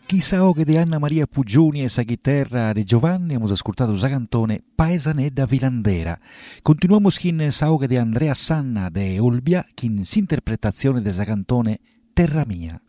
Chisaoghe di Anna Maria Puggioni e sa chitarra di Giovanni abbiamo ascoltato sa cantone Paesanedda Vilandera. Continuiamo con saoghe di Andrea Sanna de Olbia con interpretazione di sa cantone Terra Mia.